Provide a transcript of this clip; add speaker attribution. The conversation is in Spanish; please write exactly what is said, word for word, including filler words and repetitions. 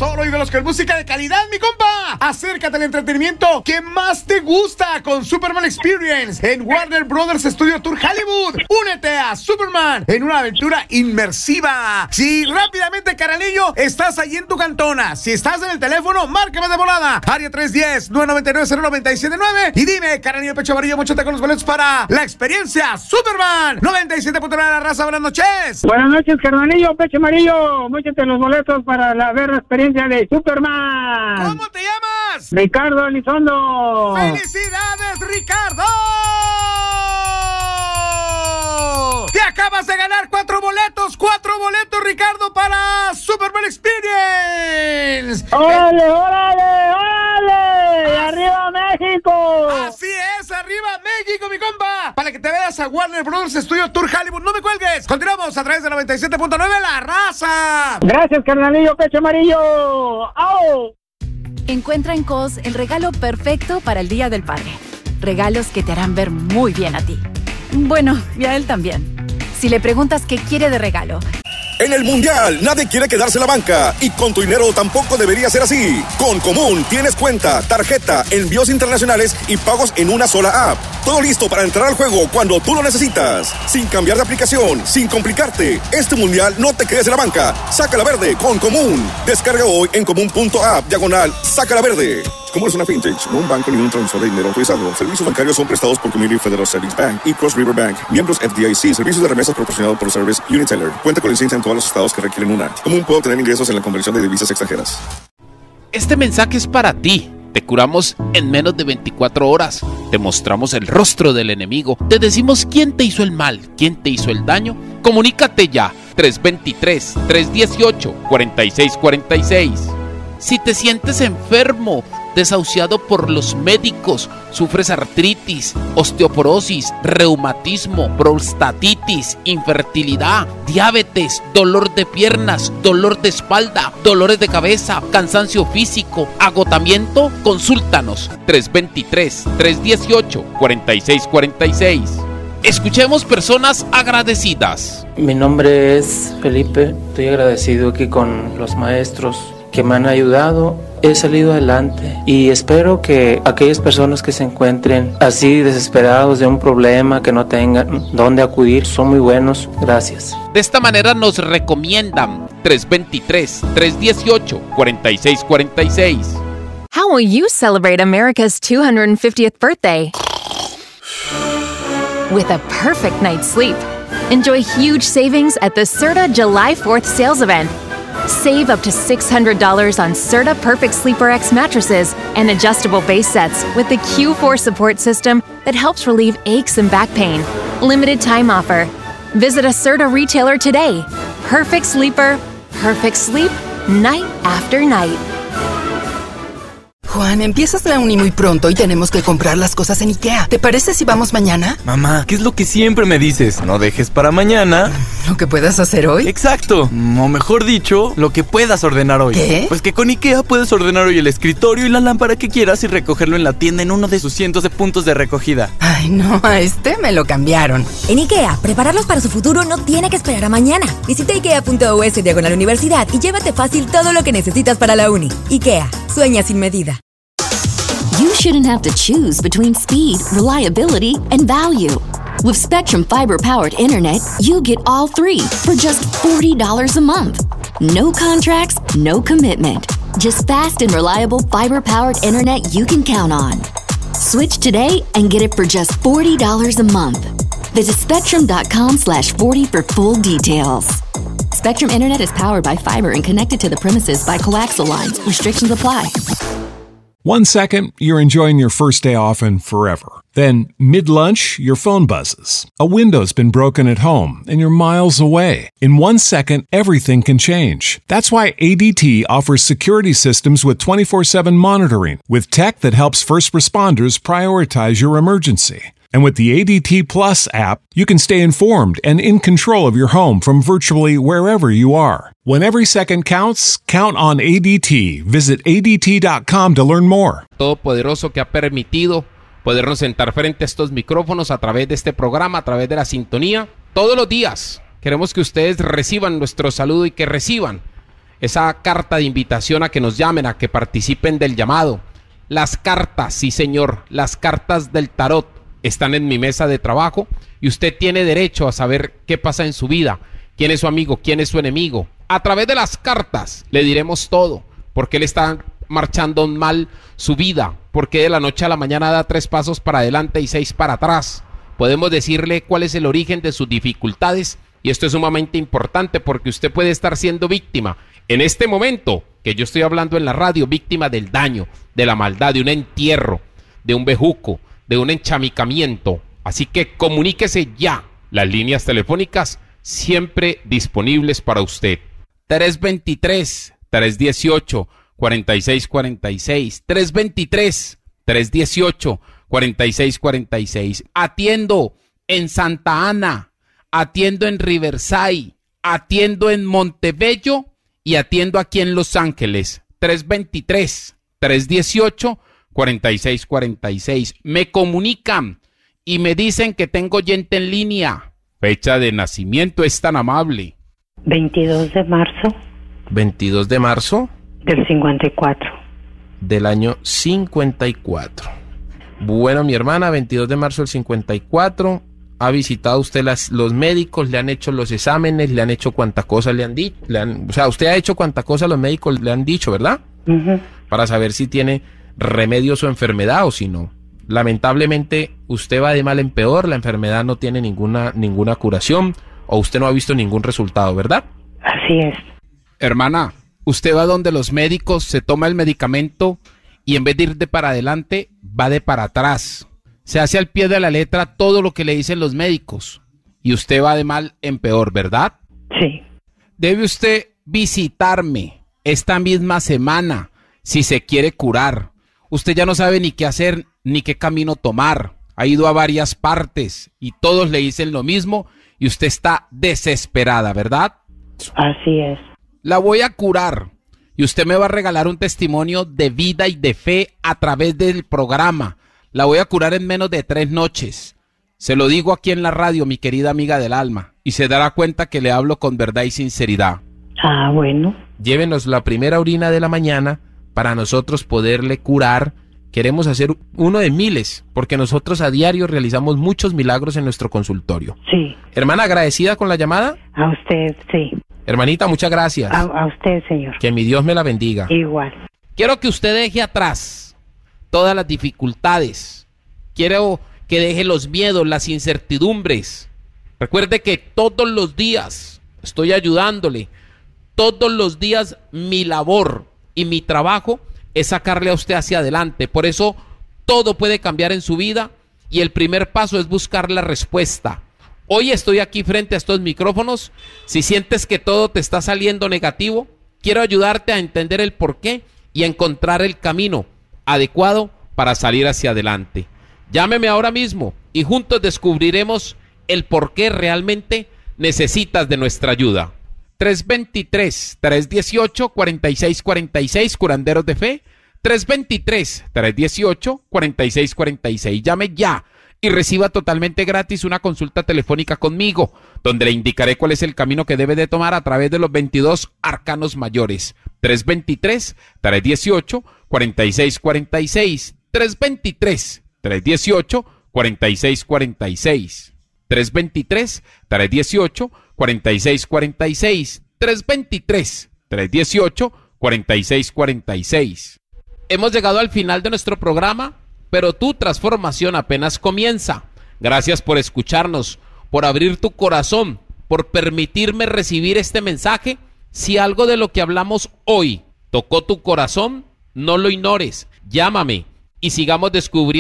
Speaker 1: solo ídolos con música de calidad, mi compa. Acércate al entretenimiento que más te gusta con Superman Experience en Warner Brothers Studio Tour Hollywood. Únete a Superman en una aventura inmersiva. Si rápidamente, carnalillo, estás allí en tu cantona, si estás en el teléfono, márcame de volada. Área tres uno cero, nueve nueve nueve, cero nueve siete nueve. Y dime, carnalillo pecho amarillo, mochate con los boletos para la experiencia Superman. noventa y siete punto nueve La Raza, buenas noches.
Speaker 2: Buenas noches, carnalillo pecho amarillo. Móchate los boletos para la, ver la experiencia de Superman.
Speaker 1: ¿Cómo te llamas?
Speaker 2: Ricardo Elizondo.
Speaker 1: ¡Felicidades, Ricardo! ¡Te acabas de ganar cuatro boletos! ¡Cuatro boletos, Ricardo, para Superman Experience!
Speaker 2: ¡Órale, órale, órale! ¡Arriba México!
Speaker 1: ¡Así es! ¡Arriba México, mi compa! Para que te veas a Warner Brothers Studio Tour Hollywood. ¡No me cuelgues! Continuamos a través de noventa y siete punto nueve La Raza.
Speaker 2: Gracias, carnalillo pecho amarillo. ¡Au!
Speaker 3: Encuentra en Kohl's el regalo perfecto para el Día del Padre. Regalos que te harán ver muy bien a ti. Bueno, y a él también. Si le preguntas qué quiere de regalo.
Speaker 4: En el Mundial, nadie quiere quedarse en la banca. Y con tu dinero tampoco debería ser así. Con Común tienes cuenta, tarjeta, envíos internacionales y pagos en una sola app. Todo listo para entrar al juego cuando tú lo necesitas. Sin cambiar de aplicación, sin complicarte. Este Mundial no te quedes en la banca. Sácala verde con Común. Descarga hoy en común.app, diagonal, sácala verde. Común es una fintech, no un banco ni un transfer de dinero autorizado. Servicios bancarios son prestados por Community Federal Savings Bank y Cross River Bank. Miembros F D I C. Servicios de remesas proporcionados por Service Uniteller. Cuenta con licencia en todos los estados que requieren una. Común puede obtener ingresos en la conversión de divisas extranjeras.
Speaker 5: Este mensaje es para ti. Te curamos en menos de veinticuatro horas. Te mostramos el rostro del enemigo. Te decimos quién te hizo el mal, quién te hizo el daño. Comunícate ya. tres dos tres, tres uno ocho, cuatro seis cuatro seis. Si te sientes enfermo, desahuciado por los médicos, sufres artritis, osteoporosis, reumatismo, prostatitis, infertilidad, diabetes, dolor de piernas, dolor de espalda, dolores de cabeza, cansancio físico, agotamiento, consúltanos. tres dos tres, tres uno ocho, cuatro seis cuatro seis. Escuchemos personas agradecidas.
Speaker 6: Mi nombre es Felipe, estoy agradecido aquí con los maestros que me han ayudado. He salido adelante y espero que aquellas personas que se encuentren así desesperados de un problema, que no tengan dónde acudir, son muy buenos. Gracias.
Speaker 5: De esta manera nos recomiendan tres dos tres, tres uno ocho, cuatro seis cuatro seis.
Speaker 3: How will you celebrate America's two hundred fiftieth birthday? With a perfect night's sleep. Enjoy huge savings at the Serta July fourth sales event. Save up to six hundred dollars on Serta Perfect Sleeper X mattresses and adjustable base sets with the Q four support system that helps relieve aches and back pain. Limited time offer. Visit a Serta retailer today. Perfect sleeper, perfect sleep, night after night.
Speaker 7: Juan, empiezas la uni muy pronto y tenemos que comprar las cosas en IKEA. ¿Te parece si vamos mañana?
Speaker 8: Mamá, ¿qué es lo que siempre me dices? No dejes para mañana
Speaker 7: ¿lo que puedas hacer hoy?
Speaker 8: Exacto, o mejor dicho, lo que puedas ordenar hoy.
Speaker 7: ¿Qué?
Speaker 8: Pues que con IKEA puedes ordenar hoy el escritorio y la lámpara que quieras y recogerlo en la tienda en uno de sus cientos de puntos de recogida.
Speaker 7: Ay, no, a este me lo cambiaron.
Speaker 9: En IKEA, prepararlos para su futuro no tiene que esperar a mañana. Visita ikea.us diagonal universidad y llévate fácil todo lo que necesitas para la uni. IKEA, sueña sin medida.
Speaker 10: You shouldn't have to choose between speed, reliability, and value. With Spectrum Fiber-powered internet, you get all three for just forty dollars a month. No contracts, no commitment. Just fast and reliable fiber-powered internet you can count on. Switch today and get it for just forty dollars a month. Visit spectrum.com slash 40 for full details. Spectrum Internet is powered by fiber and connected to the premises by coaxial lines. Restrictions apply.
Speaker 11: One second, you're enjoying your first day off and forever. Then, mid-lunch, your phone buzzes. A window's been broken at home and you're miles away. In one second, everything can change. That's why A D T offers security systems with twenty-four seven monitoring, with tech that helps first responders prioritize your emergency. And with the A D T Plus app, you can stay informed and in control of your home from virtually wherever you are. When every second counts, count on A D T. Visit A D T dot com to learn more.
Speaker 5: Todopoderoso que ha permitido podernos sentar frente a estos micrófonos a través de este programa, a través de la sintonía, todos los días. Queremos que ustedes reciban nuestro saludo y que reciban esa carta de invitación a que nos llamen, a que participen del llamado. Las cartas, sí señor, las cartas del tarot están en mi mesa de trabajo y usted tiene derecho a saber qué pasa en su vida, quién es su amigo, quién es su enemigo. A través de las cartas le diremos todo, porque él está marchando mal su vida, porque de la noche a la mañana da tres pasos para adelante y seis para atrás. Podemos decirle cuál es el origen de sus dificultades y esto es sumamente importante porque usted puede estar siendo víctima en este momento que yo estoy hablando en la radio, víctima del daño, de la maldad, de un entierro, de un bejuco, de un enchamicamiento. Así que comuníquese ya. Las líneas telefónicas siempre disponibles para usted. tres veintitrés, tres dieciocho, cuarenta y seis cuarenta y seis. tres veintitrés, tres dieciocho, cuarenta y seis cuarenta y seis. Atiendo en Santa Ana, atiendo en Riverside, atiendo en Montebello y atiendo aquí en Los Ángeles. tres veintitrés, tres dieciocho, cuarenta y seis cuarenta y seis. Me comunican y me dicen que tengo oyente en línea. Fecha de nacimiento es tan amable.
Speaker 12: veintidós de marzo.
Speaker 5: veintidós de marzo.
Speaker 12: Del cincuenta y cuatro.
Speaker 5: Del año cincuenta y cuatro. Bueno, mi hermana, veintidós de marzo del cincuenta y cuatro. ¿Ha visitado usted las, los médicos? ¿Le han hecho los exámenes? ¿Le han hecho cuánta cosa le han dicho? O sea, usted ha hecho cuánta cosa los médicos le han dicho, ¿verdad?
Speaker 12: Uh-huh.
Speaker 5: Para saber si tiene remedio su enfermedad o si no. Lamentablemente, usted va de mal en peor, la enfermedad no tiene ninguna, ninguna curación o usted no ha visto ningún resultado, ¿verdad?
Speaker 12: Así es.
Speaker 5: Hermana, usted va donde los médicos, se toma el medicamento y en vez de ir de para adelante, va de para atrás. Se hace al pie de la letra todo lo que le dicen los médicos y usted va de mal en peor, ¿verdad?
Speaker 12: Sí.
Speaker 5: Debe usted visitarme esta misma semana si se quiere curar. Usted ya no sabe ni qué hacer ni qué camino tomar. Ha ido a varias partes y todos le dicen lo mismo y usted está desesperada, ¿verdad?
Speaker 12: Así es.
Speaker 5: La voy a curar y usted me va a regalar un testimonio de vida y de fe a través del programa. La voy a curar en menos de tres noches. Se lo digo aquí en la radio, mi querida amiga del alma, y se dará cuenta que le hablo con verdad y sinceridad.
Speaker 12: Ah, bueno.
Speaker 5: Llévenos la primera orina de la mañana para nosotros poderle curar. Queremos hacer uno de miles, porque nosotros a diario realizamos muchos milagros en nuestro consultorio.
Speaker 12: Sí.
Speaker 5: Hermana, ¿agradecida con la llamada?
Speaker 12: A usted, sí.
Speaker 5: Hermanita, muchas gracias.
Speaker 12: A, a usted, señor.
Speaker 5: Que mi Dios me la bendiga.
Speaker 12: Igual.
Speaker 5: Quiero que usted deje atrás todas las dificultades. Quiero que deje los miedos, las incertidumbres. Recuerde que todos los días estoy ayudándole. Todos los días mi labor y mi trabajo es sacarle a usted hacia adelante. Por eso todo puede cambiar en su vida y el primer paso es buscar la respuesta. Hoy estoy aquí frente a estos micrófonos. Si sientes que todo te está saliendo negativo, quiero ayudarte a entender el porqué y a encontrar el camino adecuado para salir hacia adelante. Llámeme ahora mismo y juntos descubriremos el por qué realmente necesitas de nuestra ayuda. tres veintitrés, tres dieciocho, cuarenta y seis cuarenta y seis, Curanderos de Fe. tres veintitrés, tres dieciocho, cuarenta y seis cuarenta y seis. Llame ya y reciba totalmente gratis una consulta telefónica conmigo, donde le indicaré cuál es el camino que debe de tomar a través de los veintidós arcanos mayores. tres veintitrés, tres dieciocho, cuarenta y seis cuarenta y seis. tres veintitrés, tres dieciocho, cuarenta y seis cuarenta y seis. tres veintitrés, tres dieciocho, cuarenta y seis cuarenta y seis. tres veintitrés, tres dieciocho, cuarenta y seis cuarenta y seis. Hemos llegado al final de nuestro programa, pero tu transformación apenas comienza. Gracias por escucharnos, por abrir tu corazón, por permitirme recibir este mensaje. Si algo de lo que hablamos hoy tocó tu corazón, no lo ignores. Llámame y sigamos descubriendo